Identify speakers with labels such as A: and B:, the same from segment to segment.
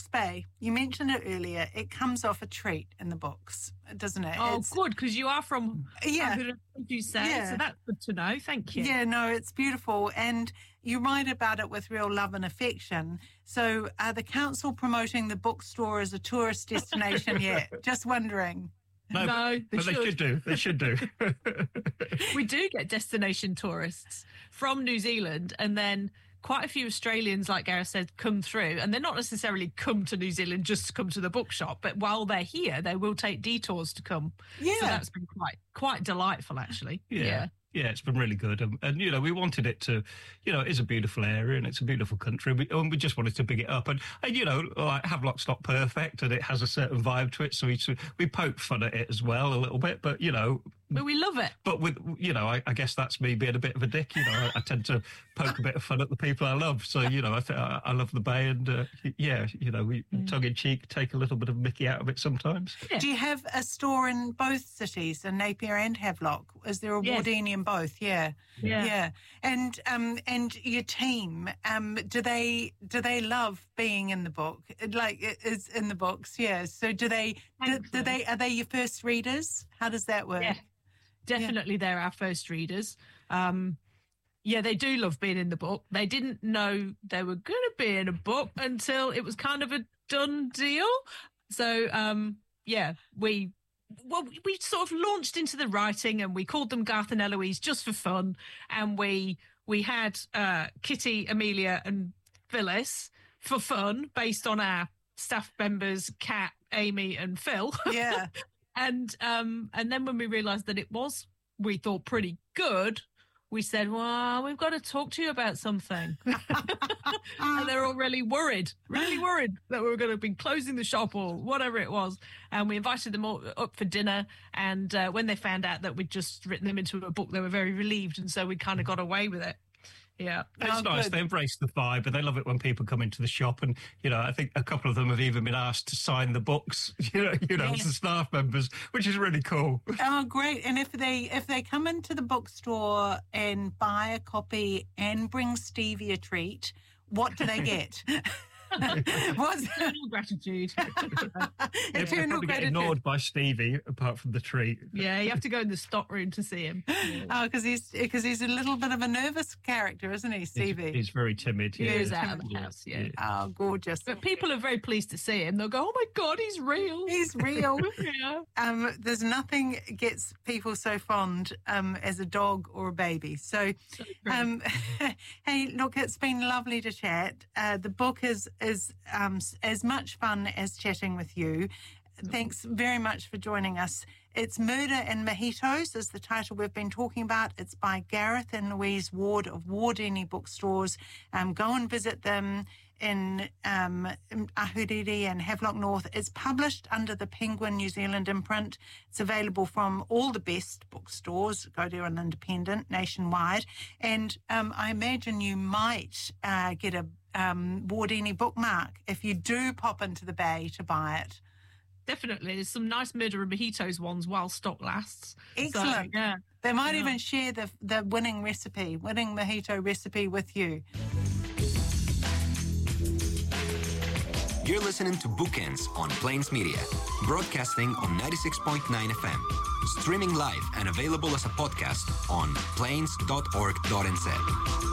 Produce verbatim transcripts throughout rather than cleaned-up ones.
A: Bay, you mentioned it earlier, it comes off a treat in the books, doesn't it?
B: Oh,
A: it's,
B: good, because you are from,
A: yeah,
B: I heard you say,
A: yeah.
B: so that's good to know. Thank you.
A: Yeah, no, it's beautiful. And you write about it with real love and affection. So are the council promoting the bookstore as a tourist destination yet? Just wondering.
C: No,
B: no
C: they but should. they should do. They should do.
B: We do get destination tourists from New Zealand, and then quite a few Australians, like Gareth said, come through, and they're not necessarily come to New Zealand just to come to the bookshop, but while they're here, they will take detours to come.
A: Yeah.
B: So that's been quite quite delightful, actually.
C: Yeah. yeah. Yeah, it's been really good. And, and, you know, we wanted it to, you know, it is a beautiful area and it's a beautiful country. We, and we just wanted to big it up. And, and you know, like Havelock's not perfect and it has a certain vibe to it. So we we poke fun at it as well a little bit. But, you know...
B: But we love it.
C: But with, you know, I, I guess that's me being a bit of a dick. You know, I, I tend to poke a bit of fun at the people I love. So, you know, I th- I, I love the Bay and, uh, yeah, you know, we mm. tongue-in-cheek take a little bit of Mickey out of it sometimes.
A: Yeah. Do you have a store in both cities, in Napier and Havelock? Is there a
B: yes.
A: Wardini in both? Yeah.
B: Yeah.
A: Yeah. And um and your team, um, do they do they love being in the book? Like is in the books, yeah. So do they do, do they are they your first readers? How does that work?
B: Yeah. Definitely, yeah. They're our first readers. Um, yeah, they do love being in the book. They didn't know they were going to be in a book until it was kind of a done deal. So, um, yeah, we well, we sort of launched into the writing, and we called them Garth and Eloise just for fun. And we we had uh, Kitty, Amelia, and Phyllis for fun, based on our staff members, Kat, Amy, and Phil.
A: Yeah.
B: And um, and then when we realised that it was, we thought, pretty good, we said, well, we've got to talk to you about something. And they're all really worried, really worried that we were going to be closing the shop or whatever it was. And we invited them all up for dinner. And uh, when they found out that we'd just written them into a book, they were very relieved. And so we kind of got away with it. Yeah.
C: It's
A: oh,
C: nice.
A: Good.
C: They embrace the vibe, and they love it when people come into the shop. And, you know, I think a couple of them have even been asked to sign the books, you know, you know,
A: yeah.
C: as the staff members, which is really cool.
A: Oh, great. And if they if they come into the bookstore and buy a copy and bring Stevie a treat, what do they get?
B: What's eternal gratitude?
A: Eternal
C: gratitude.
A: Get
C: ignored by Stevie, apart from the treat.
B: Yeah, you have to go in the stock room to see him. Yeah.
A: Oh, because he's because he's a little bit of a nervous character, isn't he, Stevie?
C: He's, he's very timid.
B: He
C: yeah.
B: is out of the house. Yeah.
A: Oh, gorgeous.
B: But people are very pleased to see him. They'll go, "Oh my God, he's real.
A: He's real."
B: Yeah.
A: Um, there's nothing gets people so fond um, as a dog or a baby. So, um, hey, look, it's been lovely to chat. Uh, the book is is um, as much fun as chatting with you. Thanks very much for joining us. It's Murder and Mojitos is the title we've been talking about. It's by Gareth and Louise Ward of Wardini Bookstores. Um, go and visit them in um, Ahuriri and Havelock North. It's published under the Penguin New Zealand imprint. It's available from all the best bookstores, Go there and Independent, nationwide. And um, I imagine you might uh, get a um, Wardini bookmark if you do pop into the Bay to buy it.
B: Definitely. There's some nice Murder and Mojitos ones while stock lasts.
A: Excellent.
B: So, yeah.
A: They might
B: yeah.
A: even share the the winning recipe, winning mojito recipe with you.
D: You're listening to Bookends on Plains Media, broadcasting on ninety-six point nine F M, streaming live and available as a podcast on plains dot org dot n z.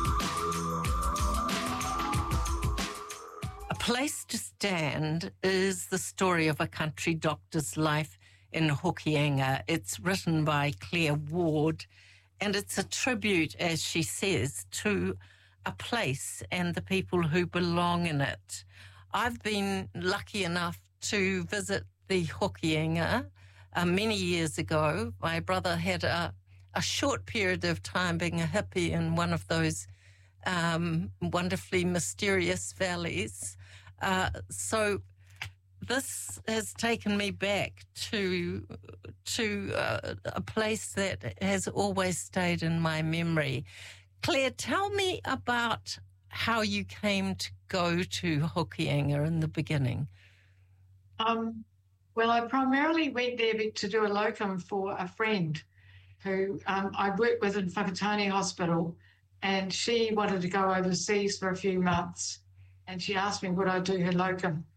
E: A Place to Stand is the story of a country doctor's life in Hokianga. It's written by Claire Ward, and it's a tribute, as she says, to a place and the people who belong in it. I've been lucky enough to visit the Hokianga uh, many years ago. My brother had a, a short period of time being a hippie in one of those um, wonderfully mysterious valleys. Uh, so this has taken me back to to uh, a place that has always stayed in my memory. Claire, tell me about how you came to go to Hokianga in the beginning.
F: Um, well, I primarily went there to do a locum for a friend who um, I worked with in Whakatane Hospital, and she wanted to go overseas for a few months, and she asked me would I do her locum.